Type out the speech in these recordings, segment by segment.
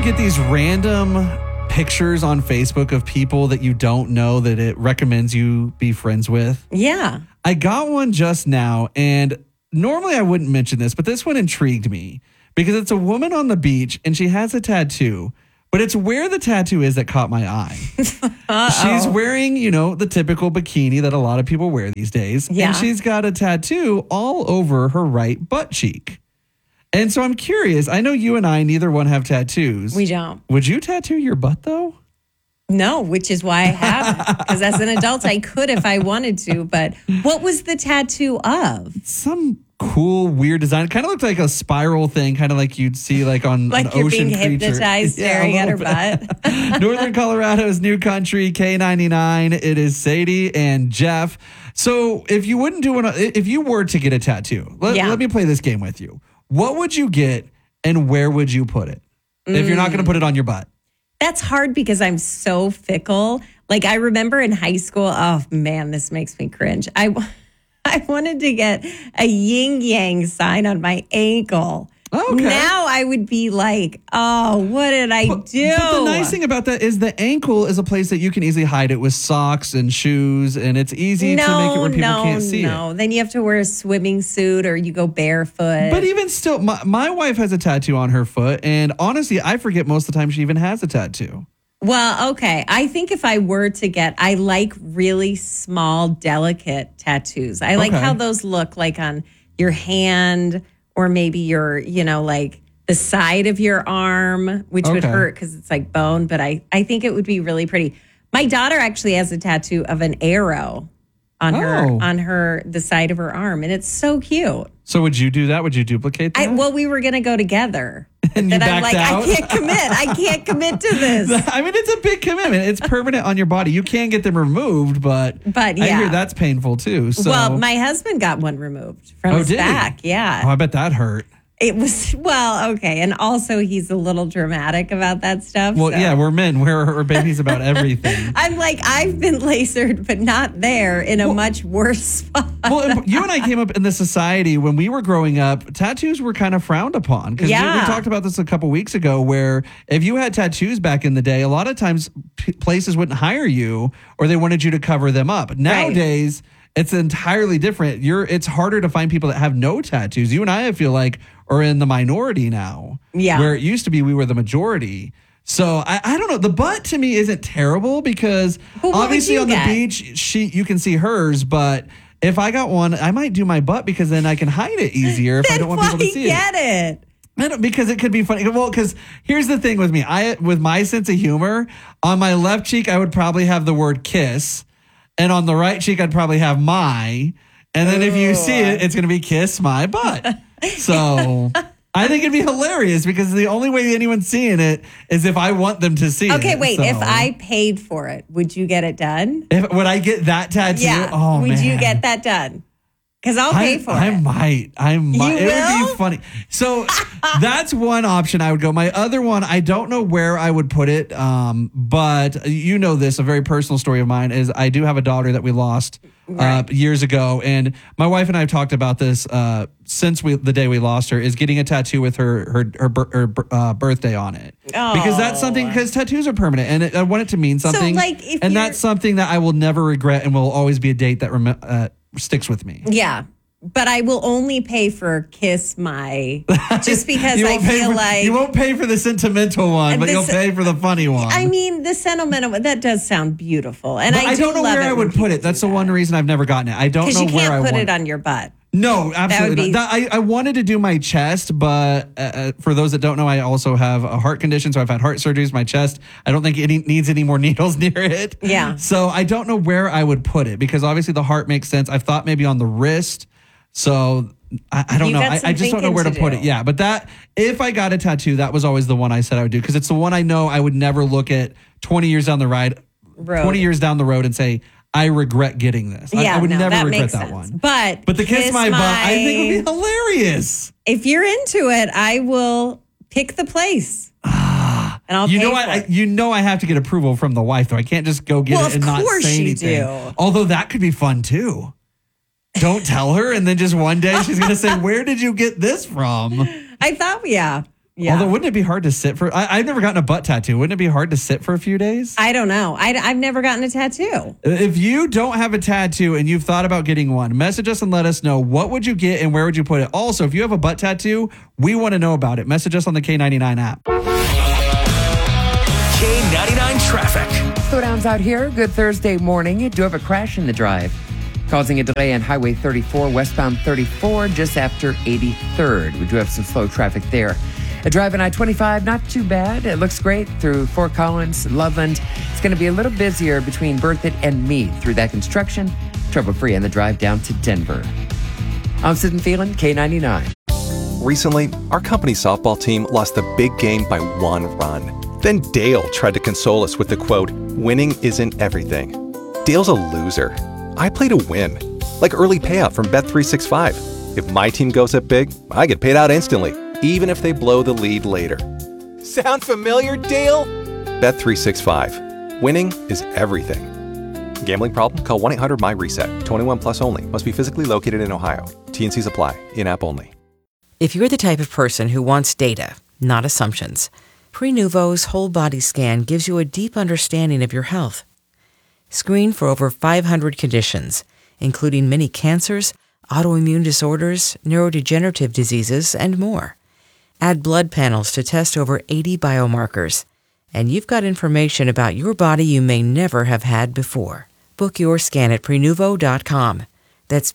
get these random pictures on Facebook of people that you don't know that it recommends you be friends with? Yeah. I got one just now, and normally I wouldn't mention this, but this one intrigued me because it's a woman on the beach and she has a tattoo, but it's where the tattoo is that caught my eye. She's wearing, the typical bikini that a lot of people wear these days. Yeah. And she's got a tattoo all over her right butt cheek. And so I'm curious. I know you and I, neither one have tattoos. We don't. Would you tattoo your butt, though? No, which is why I haven't. Because as an adult, I could if I wanted to. But what was the tattoo of? Some cool, weird design. It kind of looked like a spiral thing, kind of like you'd see like on Like an you're ocean being creature. hypnotized staring at her butt. Northern Colorado's New Country, K99. It is Sadie and Jeff. So if you were to get a tattoo, let me play this game with you. What would you get and where would you put it? If you're not going to put it on your butt. That's hard because I'm so fickle. Like I remember in high school, oh man, this makes me cringe. I wanted to get a yin yang sign on my ankle. Okay. Now I would be like, oh, what did I do? But the nice thing about that is the ankle is a place that you can easily hide it with socks and shoes, and it's easy to make it where people can't see it. No, then you have to wear a swimming suit or you go barefoot. But even still, my wife has a tattoo on her foot, and honestly, I forget most of the time she even has a tattoo. Well, okay. I think if I were to I like really small, delicate tattoos. I like how those look like on your hand or maybe your, like the side of your arm, which would hurt because it's like bone. But I think it would be really pretty. My daughter actually has a tattoo of an arrow on the side of her arm. And it's so cute. So would you do that? Would you duplicate that? Well, we were going to go together. And you I'm like, out? I can't commit to this. I mean, it's a big commitment. It's permanent on your body. You can get them removed, but yeah. I hear that's painful too. So. Well, my husband got one removed from his back. Yeah. Oh, I bet that hurt. It was, okay. And also he's a little dramatic about that stuff. Well, yeah, we're men. We're babies about everything. I'm like, I've been lasered, but not there in a much worse spot. Well, you and I came up in the society when we were growing up, tattoos were kind of frowned upon. Because we talked about this a couple weeks ago where if you had tattoos back in the day, a lot of times places wouldn't hire you or they wanted you to cover them up. Nowadays, it's entirely different. It's harder to find people that have no tattoos. You and I feel like are in the minority now. Yeah. Where it used to be we were the majority. So I don't know. The butt to me isn't terrible because obviously on the beach you can see hers, but if I got one, I might do my butt because then I can hide it easier if I don't want people to see it. Because it could be funny. Well, because here's the thing with me. With my sense of humor, on my left cheek, I would probably have the word kiss. And on the right cheek, I'd probably have my. And then if you see it, it's going to be kiss my butt. So I think it'd be hilarious because the only way anyone's seeing it is if I want them to see it. Okay, wait. So, if I paid for it, would you get it done? Would I get that tattoo? Yeah. Oh, would you get that done? Because I'll pay for it. I might. You it would be funny. So that's one option I would go. My other one, I don't know where I would put it, but you know this, a very personal story of mine is I do have a daughter that we lost years ago. And my wife and I have talked about this since the day we lost her, is getting a tattoo with her birthday on it. Oh. Because that's something, because tattoos are permanent and I want it to mean something. So that's something that I will never regret and will always be a date that sticks with me. Yeah. But I will only pay for kiss my, just because I feel like. You won't pay for the sentimental one, but you'll pay for the funny one. I mean, the sentimental one, that does sound beautiful. And I don't know where I would put it. That's the one reason I've never gotten it. I don't know where I want it. Because you can't put it on your butt. No, absolutely not. I wanted to do my chest, but for those that don't know, I also have a heart condition, so I've had heart surgeries. My chest, I don't think it needs any more needles near it. Yeah. So I don't know where I would put it because obviously the heart makes sense. I've thought maybe on the wrist. So I don't know. I just don't know where to put it. Yeah, but if I got a tattoo, that was always the one I said I would do because it's the one I know I would never look at 20 years down the road and say, I regret getting this. Yeah, I would never regret that one. But the kiss my butt, I think would be hilarious. If you're into it, I will pick the place. And I'll pay for it. I have to get approval from the wife, though. I can't just go get it and not say anything. Do. Although that could be fun, too. Don't tell her, and then just one day she's going to say, where did you get this from? I thought, yeah. Yeah. Although, wouldn't it be hard to sit for? I've never gotten a butt tattoo. Wouldn't it be hard to sit for a few days? I don't know. I've never gotten a tattoo. If you don't have a tattoo and you've thought about getting one, message us and let us know what would you get and where would you put it. Also, if you have a butt tattoo, we want to know about it. Message us on the K99 app. K99 traffic. Slowdowns out here. Good Thursday morning. You do have a crash in the drive, causing a delay on Highway 34, westbound 34, just after 83rd. We do have some slow traffic there. A drive on I-25, not too bad. It looks great through Fort Collins, Loveland. It's going to be a little busier between Berthoud and Meade through that construction. Trouble-free on the drive down to Denver. I'm Sid and Phelan, K99. Recently, our company softball team lost the big game by 1 run. Then Dale tried to console us with the quote, "Winning isn't everything." Dale's a loser. I play to win, like early payout from Bet365. If my team goes up big, I get paid out instantly, even if they blow the lead later. Sound familiar, Dale? Bet365. Winning is everything. Gambling problem? Call 1-800-MY-RESET. 21 plus only. Must be physically located in Ohio. T&Cs apply. In-app only. If you're the type of person who wants data, not assumptions, Prenuvo's whole body scan gives you a deep understanding of your health. Screen for over 500 conditions, including many cancers, autoimmune disorders, neurodegenerative diseases, and more. Add blood panels to test over 80 biomarkers, and you've got information about your body you may never have had before. Book your scan at Prenuvo.com. That's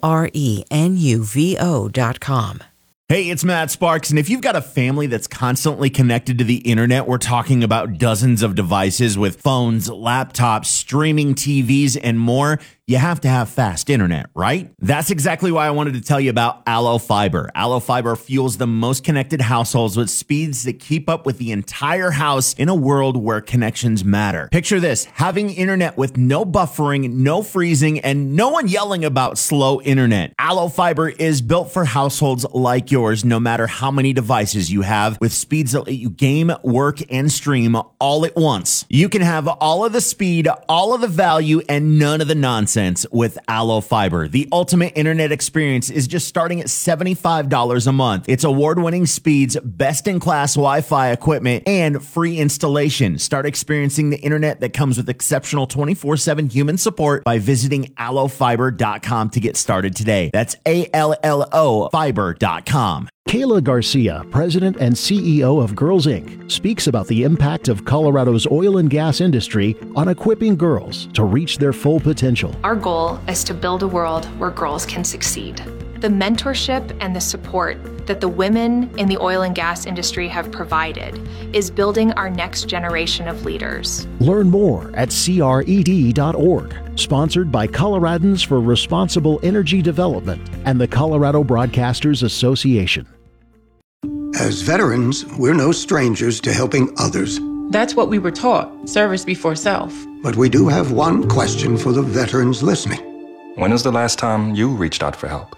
Prenuvo.com. Hey, it's Matt Sparks, and if you've got a family that's constantly connected to the internet, we're talking about dozens of devices with phones, laptops, streaming TVs, and more, you have to have fast internet, right? That's exactly why I wanted to tell you about Allo Fiber. Allo Fiber fuels the most connected households with speeds that keep up with the entire house in a world where connections matter. Picture this, having internet with no buffering, no freezing, and no one yelling about slow internet. Allo Fiber is built for households like yours, no matter how many devices you have, with speeds that let you game, work, and stream all at once. You can have all of the speed, all of the value, and none of the nonsense with Allo Fiber. The ultimate internet experience is just starting at $75 a month. It's award-winning speeds, best-in-class Wi-Fi equipment, and free installation. Start experiencing the internet that comes with exceptional 24/7 human support by visiting allofiber.com to get started today. That's ALLO fiber.com. Kayla Garcia, president and CEO of Girls Inc., speaks about the impact of Colorado's oil and gas industry on equipping girls to reach their full potential. Our goal is to build a world where girls can succeed. The mentorship and the support that the women in the oil and gas industry have provided is building our next generation of leaders. Learn more at CRED.org. Sponsored by Coloradans for Responsible Energy Development and the Colorado Broadcasters Association. As veterans, we're no strangers to helping others. That's what we were taught, service before self. But we do have one question for the veterans listening. When was the last time you reached out for help?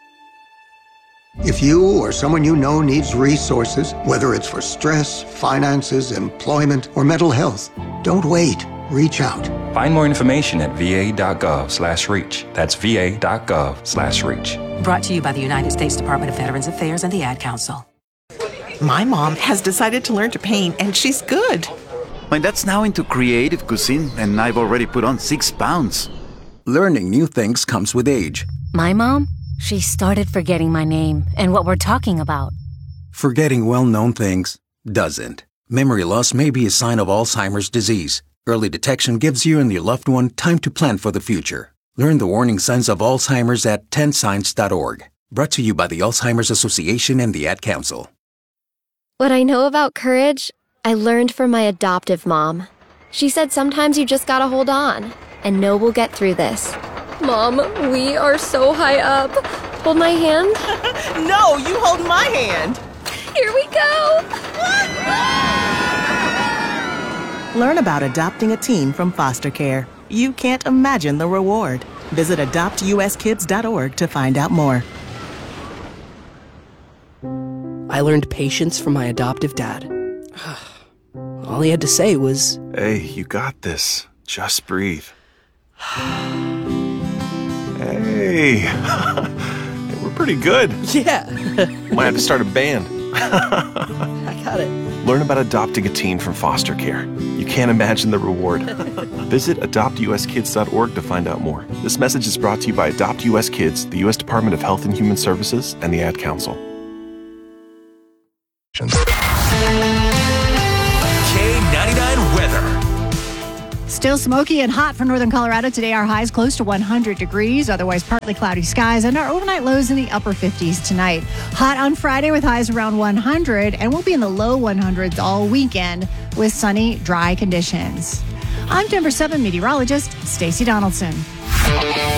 If you or someone you know needs resources, whether it's for stress, finances, employment, or mental health, don't wait. Reach out. Find more information at va.gov/reach. That's va.gov/reach. Brought to you by the United States Department of Veterans Affairs and the Ad Council. My mom has decided to learn to paint, and she's good. My dad's now into creative cuisine, and I've already put on 6 pounds. Learning new things comes with age. My mom? She started forgetting my name and what we're talking about. Forgetting well-known things doesn't. Memory loss may be a sign of Alzheimer's disease. Early detection gives you and your loved one time to plan for the future. Learn the warning signs of Alzheimer's at 10signs.org. Brought to you by the Alzheimer's Association and the Ad Council. What I know about courage, I learned from my adoptive mom. She said sometimes you just gotta hold on and know we'll get through this. Mom, we are so high up. Hold my hand. No, you hold my hand. Here we go. Learn about adopting a teen from foster care. You can't imagine the reward. Visit adoptuskids.org to find out more. I learned patience from my adoptive dad. All he had to say was, "Hey, you got this. Just breathe." Hey, we're pretty good. Yeah. Might have to start a band. I got it. Learn about adopting a teen from foster care. You can't imagine the reward. Visit adoptuskids.org to find out more. This message is brought to you by Adopt US Kids, the U.S. Department of Health and Human Services, and the Ad Council. K99 weather. Still smoky and hot for northern Colorado. Today, our highs close to 100 degrees, otherwise partly cloudy skies, and our overnight lows in the upper 50s tonight. Hot on Friday with highs around 100, and we'll be in the low 100s all weekend with sunny, dry conditions. I'm Denver 7 meteorologist Stacey Donaldson.